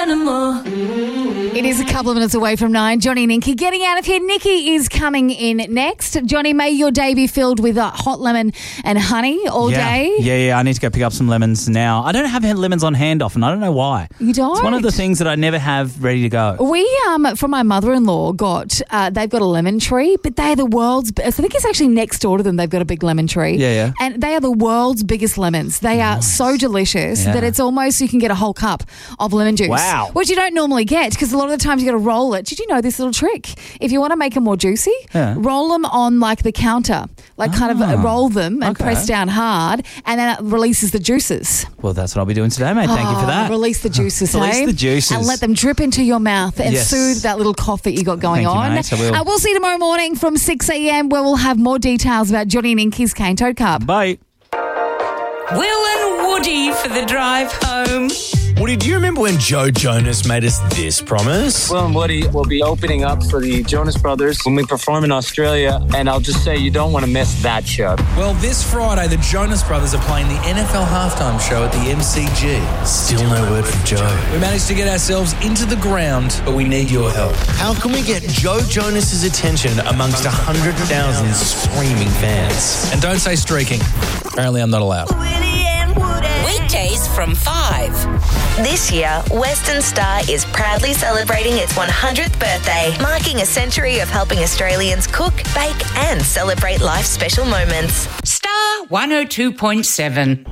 It is a couple of minutes away from 9. Johnny and Nikki getting out of here. Nikki is coming in next. Johnny, may your day be filled with hot lemon and honey all day. Yeah. I need to go pick up some lemons now. I don't have lemons on hand often. I don't know why. You don't? It's one of the things that I never have ready to go. We, from my mother-in-law, they've got a lemon tree, but they're the world's... I think it's actually next door to them. They've got a big lemon tree. Yeah. And they are the world's biggest lemons. They are so delicious that it's almost you can get a whole cup of lemon juice. Wow. Which you don't normally get because a lot of the times you got to roll it. Did you know this little trick? If you want to make them more juicy, roll them on like the counter, kind of roll them and press down hard, and then it releases the juices. Well, that's what I'll be doing today, mate. Thank you for that. Release the juices, Release the juices. And let them drip into your mouth and soothe that little cough that you got going on. Mate, I will. We'll see you tomorrow morning from 6 a.m. where we'll have more details about Johnny and Inky's Cane Toad Cup. Bye. Will and Woody for the drive home. Woody, do you remember when Joe Jonas made us this promise? Will and Woody will be opening up for the Jonas Brothers when we perform in Australia, and I'll just say you don't want to miss that show. Well, this Friday, the Jonas Brothers are playing the NFL halftime show at the MCG. Still no word from Joe. We managed to get ourselves into the ground, but we need your help. How can we get Joe Jonas's attention amongst 100,000 screaming fans? And don't say streaking. Apparently I'm not allowed. Weekdays from 5. This year, Western Star is proudly celebrating its 100th birthday, marking a century of helping Australians cook, bake and celebrate life's special moments. Star 102.7.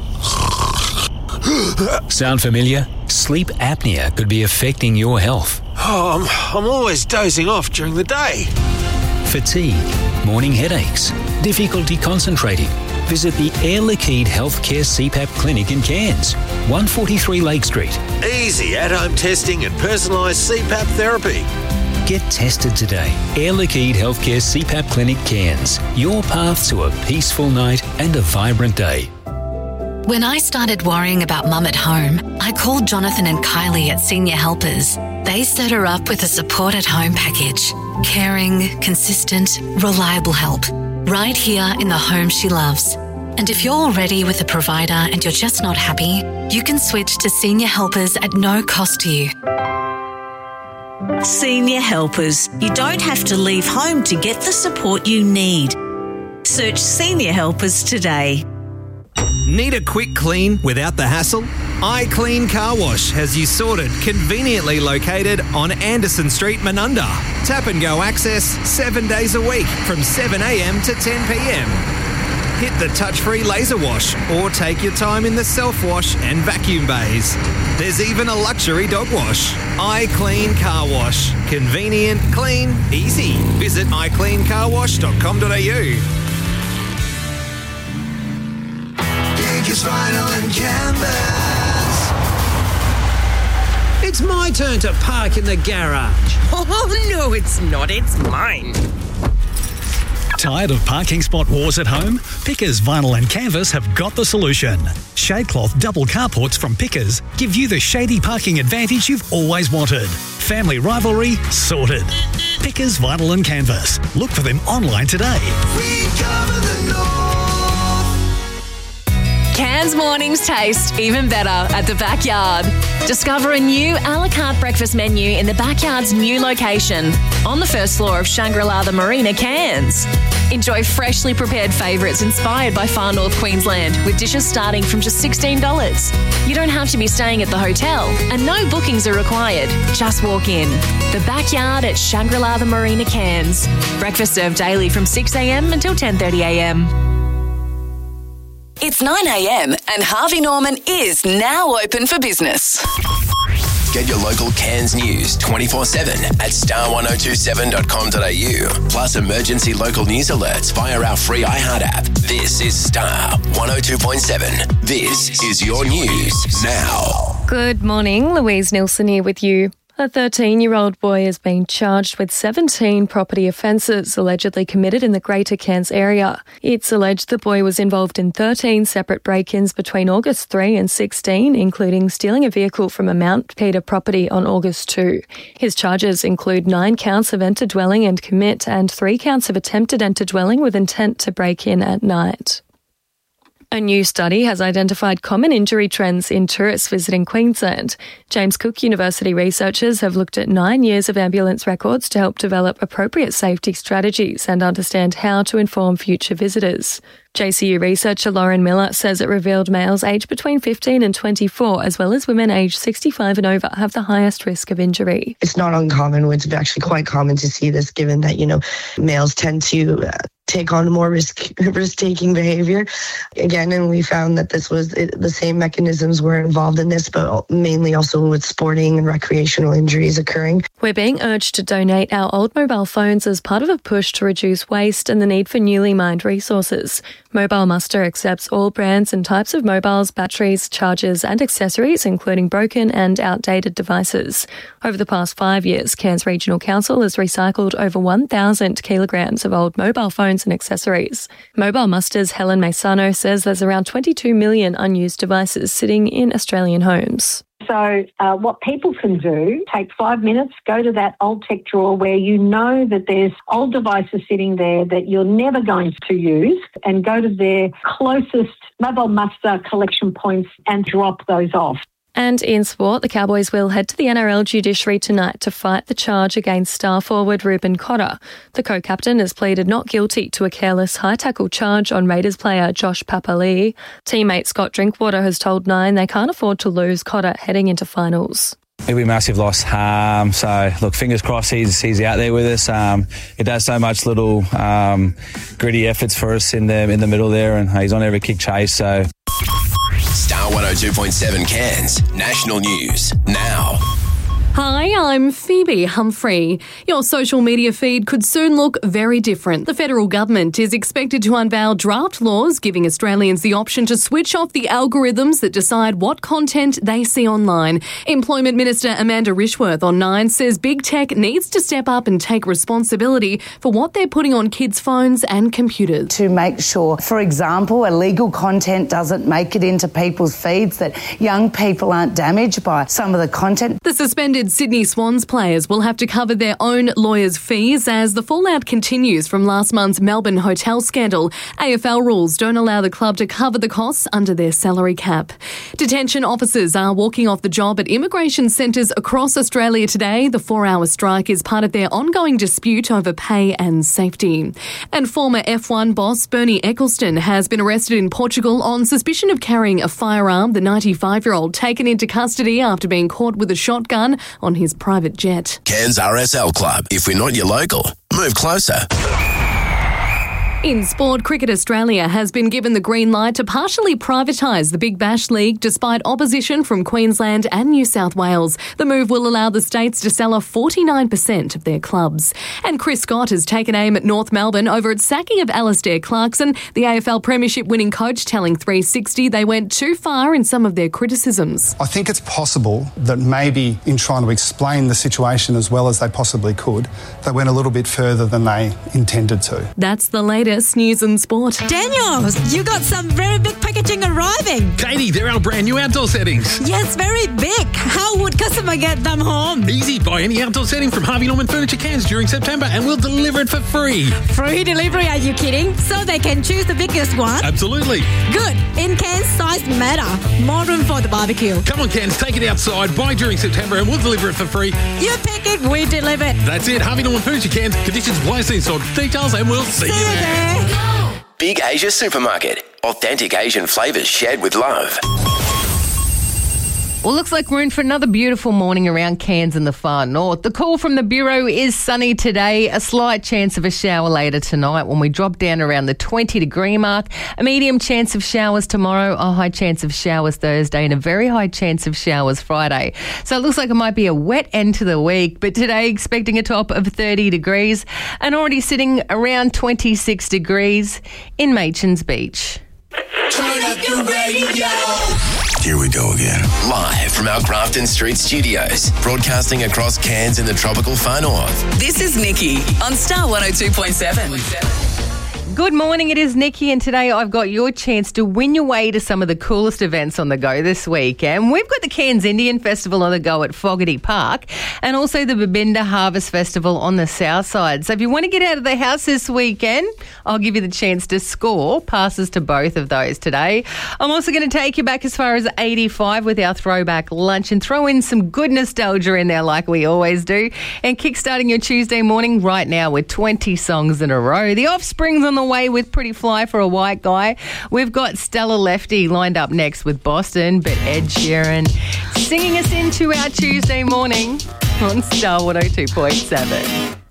Sound familiar? Sleep apnea could be affecting your health. Oh, I'm always dozing off during the day. Fatigue, morning headaches, difficulty concentrating. Visit the Air Liquide Healthcare CPAP Clinic in Cairns, 143 Lake Street. Easy at-home testing and personalised CPAP therapy. Get tested today. Air Liquide Healthcare CPAP Clinic Cairns. Your path to a peaceful night and a vibrant day. When I started worrying about Mum at home, I called Jonathan and Kylie at Senior Helpers. They set her up with a support at home package. Caring, consistent, reliable help. Right here in the home she loves. And if you're already with a provider and you're just not happy, you can switch to Senior Helpers at no cost to you. Senior Helpers. You don't have to leave home to get the support you need. Search Senior Helpers today. Need a quick clean without the hassle? iClean Car Wash has you sorted, conveniently located on Anderson Street, Menunda. Tap and go access 7 days a week from 7 a.m. to 10 p.m. Hit the touch-free laser wash or take your time in the self-wash and vacuum bays. There's even a luxury dog wash. iClean Car Wash. Convenient, clean, easy. Visit icleancarwash.com.au. Vinyl and canvas. It's my turn to park in the garage. Oh, no, it's not. It's mine. Tired of parking spot wars at home? Pickers Vinyl and Canvas have got the solution. Shadecloth double carports from Pickers give you the shady parking advantage you've always wanted. Family rivalry sorted. Pickers Vinyl and Canvas. Look for them online today. We cover the north. Cairns mornings taste even better at the Backyard. Discover a new a la carte breakfast menu in the Backyard's new location on the first floor of Shangri-La the Marina, Cairns. Enjoy freshly prepared favourites inspired by Far North Queensland with dishes starting from just $16. You don't have to be staying at the hotel and no bookings are required. Just walk in. The Backyard at Shangri-La the Marina, Cairns. Breakfast served daily from 6 a.m. until 10:30 a.m. It's 9 a.m. and Harvey Norman is now open for business. Get your local Cairns news 24/7 at star1027.com.au. Plus emergency local news alerts via our free iHeart app. This is Star 102.7. This is your news now. Good morning, Louise Nielsen here with you. A 13-year-old boy is being charged with 17 property offences allegedly committed in the Greater Cairns area. It's alleged the boy was involved in 13 separate break-ins between August 3 and 16, including stealing a vehicle from a Mount Peter property on August 2. His charges include 9 counts of enter dwelling and commit and 3 counts of attempted enter dwelling with intent to break in at night. A new study has identified common injury trends in tourists visiting Queensland. James Cook University researchers have looked at 9 years of ambulance records to help develop appropriate safety strategies and understand how to inform future visitors. JCU researcher Lauren Miller says it revealed males aged between 15 and 24, as well as women aged 65 and over, have the highest risk of injury. It's not uncommon. It's actually quite common to see this, given that, males tend to take on more risk-taking behavior. Again, and we found that this was the same mechanisms were involved in this, but mainly also with sporting and recreational injuries occurring. We're being urged to donate our old mobile phones as part of a push to reduce waste and the need for newly mined resources. Mobile Muster accepts all brands and types of mobiles, batteries, chargers and accessories, including broken and outdated devices. Over the past 5 years, Cairns Regional Council has recycled over 1,000 kilograms of old mobile phones and accessories. Mobile Muster's Helen Maisano says there's around 22 million unused devices sitting in Australian homes. So what people can do, take 5 minutes, go to that old tech drawer where you know that there's old devices sitting there that you're never going to use, and go to their closest Mobile Muster collection points and drop those off. And in sport, the Cowboys will head to the NRL judiciary tonight to fight the charge against star forward Ruben Cotter. The co-captain has pleaded not guilty to a careless high tackle charge on Raiders player Josh Papali'i. Teammate Scott Drinkwater has told Nine they can't afford to lose Cotter heading into finals. It'll be a massive loss. So, look, fingers crossed he's out there with us. He does so much little gritty efforts for us in the middle there, and he's on every kick chase. So. Star 102.7 Cairns, national news now. Hi, I'm Phoebe Humphrey. Your social media feed could soon look very different. The federal government is expected to unveil draft laws giving Australians the option to switch off the algorithms that decide what content they see online. Employment Minister Amanda Rishworth on Nine says big tech needs to step up and take responsibility for what they're putting on kids' phones and computers. To make sure, for example, illegal content doesn't make it into people's feeds, that young people aren't damaged by some of the content. The suspended Sydney Swans players will have to cover their own lawyers' fees as the fallout continues from last month's Melbourne hotel scandal. AFL rules don't allow the club to cover the costs under their salary cap. Detention officers are walking off the job at immigration centres across Australia today. The 4-hour strike is part of their ongoing dispute over pay and safety. And former F1 boss Bernie Ecclestone has been arrested in Portugal on suspicion of carrying a firearm. The 95-year-old taken into custody after being caught with a shotgun on his private jet. Cairns RSL Club. If we're not your local, move closer. In sport, Cricket Australia has been given the green light to partially privatise the Big Bash League despite opposition from Queensland and New South Wales. The move will allow the states to sell off 49% of their clubs. And Chris Scott has taken aim at North Melbourne over its sacking of Alistair Clarkson, the AFL Premiership winning coach telling 360 they went too far in some of their criticisms. I think it's possible that maybe in trying to explain the situation as well as they possibly could, they went a little bit further than they intended to. That's the latest news and sport. Daniel, you got some very big packaging arriving. Katie, they're our brand new outdoor settings. Yes, very big. How would customer get them home? Easy. Buy any outdoor setting from Harvey Norman Furniture Cairns during September and we'll deliver it for free. Free delivery, are you kidding? So they can choose the biggest one? Absolutely. Good. In Cairns, size matter. More room for the barbecue. Come on, Cairns, take it outside. Buy during September and we'll deliver it for free. You pick it, we deliver it. That's it. Harvey Norman Furniture Cairns. Conditions apply. See installed details and we'll see you there. Big Asia Supermarket. Authentic Asian flavours shared with love. Well, looks like we're in for another beautiful morning around Cairns and the far north. The call from the Bureau is sunny today, a slight chance of a shower later tonight when we drop down around the 20-degree mark, a medium chance of showers tomorrow, a high chance of showers Thursday and a very high chance of showers Friday. So it looks like it might be a wet end to the week, but today expecting a top of 30 degrees and already sitting around 26 degrees in Machins Beach. Turn up your radio. Here we go again. Live from our Grafton Street studios, broadcasting across Cairns in the tropical far north. This is Nikki on Star 102.7. Good morning, it is Nikki, and today I've got your chance to win your way to some of the coolest events on the go this week. And we've got the Cairns Indian Festival on the go at Fogarty Park and also the Babinda Harvest Festival on the south side. So if you want to get out of the house this weekend, I'll give you the chance to score passes to both of those today. I'm also going to take you back as far as 85 with our throwback lunch and throw in some good nostalgia in there like we always do. And kickstarting your Tuesday morning right now with 20 songs in a row. The Offspring's on the way with Pretty Fly for a White Guy. We've got Stella Lefty lined up next with Boston, but Ed Sheeran singing us into our Tuesday morning on Star 102.7.